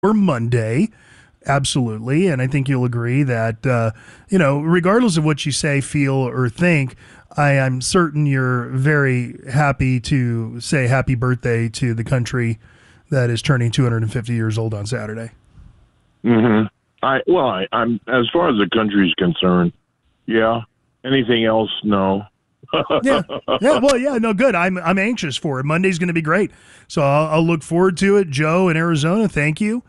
or Monday. Absolutely. And I think you'll agree that, regardless of what you say, feel, or think, I am certain you're very happy to say happy birthday to the country that is turning 250 years old on Saturday. Mm-hmm. I'm as far as the country's concerned, yeah. Anything else, no. Yeah. Well, yeah. No, good. I'm anxious for it. Monday's going to be great, so I'll look forward to it. Joe in Arizona, thank you,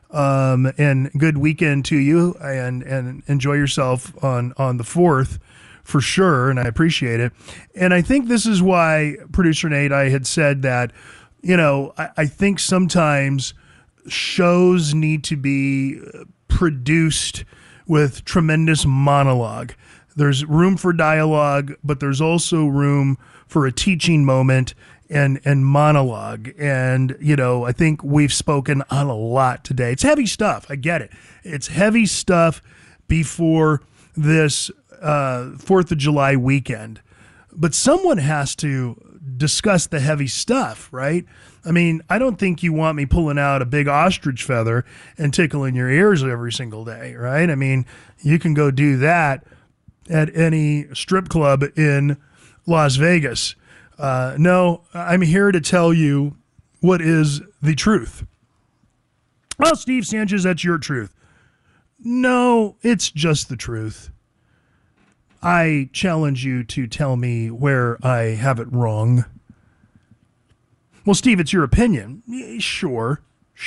and good weekend to you, and enjoy yourself on the 4th for sure. And I appreciate it. And I think this is why producer Nate, I had said that, I think sometimes shows need to be produced with tremendous monologue. There's room for dialogue, but there's also room for a teaching moment and monologue. And, I think we've spoken on a lot today. It's heavy stuff. I get it. It's heavy stuff before this 4th of July weekend. But someone has to discuss the heavy stuff, right? I mean, I don't think you want me pulling out a big ostrich feather and tickling your ears every single day, right? I mean, you can go do that at any strip club in Las Vegas. No, I'm here to tell you what is the truth. Well, Steve Sanchez, that's your truth. No, it's just the truth. I challenge you to tell me where I have it wrong. Well, Steve, it's your opinion. Sure.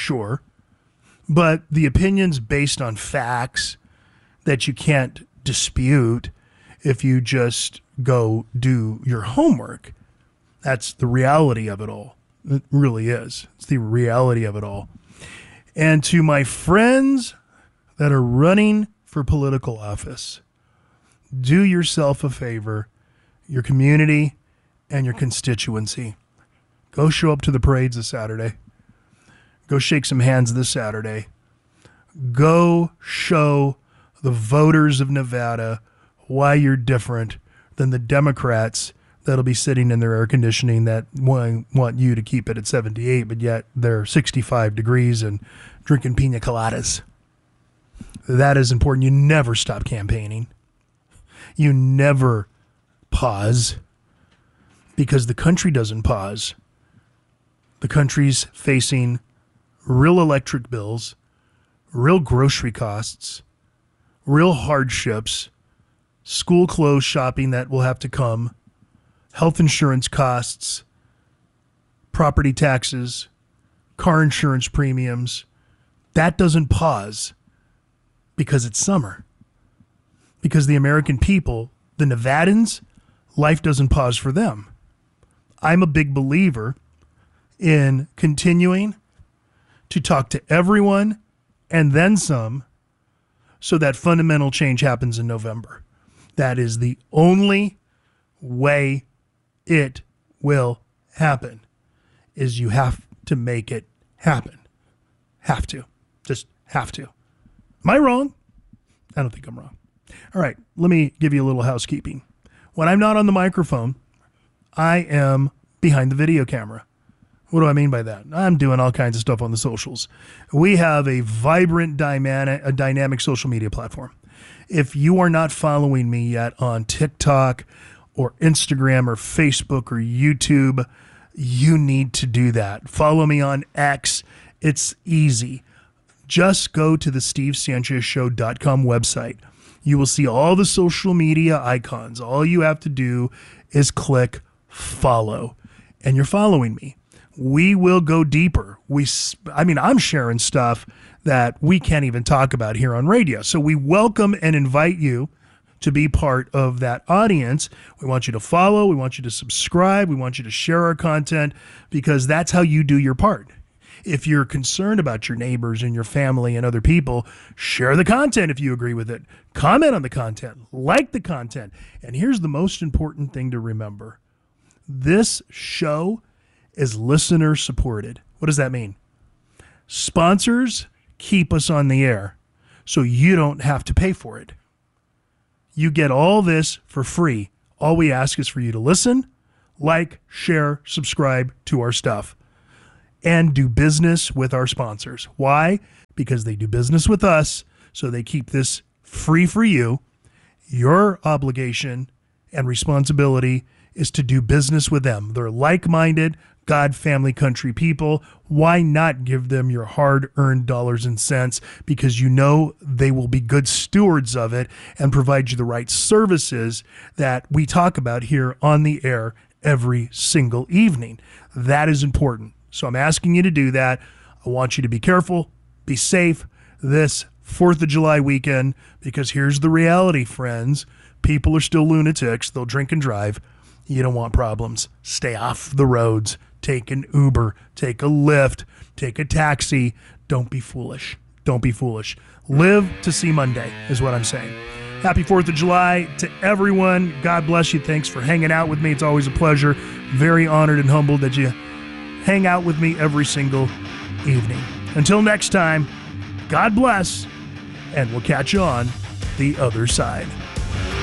But the opinion's based on facts that you can't dispute if you just go do your homework. That's the reality of it all. It really is. It's the reality of it all. And to my friends that are running for political office, do yourself a favor, your community and your constituency. Go show up to the parades this Saturday. Go shake some hands this Saturday. Go show the voters of Nevada why you're different than the Democrats that'll be sitting in their air conditioning that want you to keep it at 78, but yet they're 65 degrees and drinking pina coladas. That is important. You never stop campaigning. You never pause, because the country doesn't pause. The country's facing real electric bills, real grocery costs, real hardships, school clothes shopping that will have to come, health insurance costs, property taxes, car insurance premiums. That doesn't pause because it's summer. Because the American people, the Nevadans, life doesn't pause for them. I'm a big believer in continuing to talk to everyone and then some so that fundamental change happens in November. That is the only way it will happen, is you have to make it happen. Have to. Just have to. Am I wrong? I don't think I'm wrong. All right, let me give you a little housekeeping. When I'm not on the microphone, I am behind the video camera. What do I mean by that? I'm doing all kinds of stuff on the socials. We have a vibrant, dynamic social media platform. If you are not following me yet on TikTok or Instagram or Facebook or YouTube, you need to do that. Follow me on X. It's easy. Just go to the stevesanchezshow.com website. You will see all the social media icons. All you have to do is click follow, and you're following me. We will go deeper. I'm sharing stuff that we can't even talk about here on radio. So we welcome and invite you to be part of that audience. We want you to follow. We want you to subscribe. We want you to share our content, because that's how you do your part. If you're concerned about your neighbors and your family and other people, share the content if you agree with it. Comment on the content. Like the content. And here's the most important thing to remember. This show is listener supported. What does that mean? Sponsors keep us on the air, so you don't have to pay for it. You get all this for free. All we ask is for you to listen, like, share, subscribe to our stuff. and do business with our sponsors. Why? Because they do business with us, so they keep this free for you. Your obligation and responsibility is to do business with them. They're like-minded, God, family, country people. Why not give them your hard-earned dollars and cents? Because you know they will be good stewards of it and provide you the right services that we talk about here on the air every single evening. That is important. So I'm asking you to do that. I want you to be careful, be safe this 4th of July weekend, because here's the reality, friends. People are still lunatics. They'll drink and drive. You don't want problems. Stay off the roads. Take an Uber. Take a Lyft. Take a taxi. Don't be foolish. Don't be foolish. Live to see Monday is what I'm saying. Happy 4th of July to everyone. God bless you. Thanks for hanging out with me. It's always a pleasure. Very honored and humbled that you hang out with me every single evening. Until next time, God bless, and we'll catch you on the other side.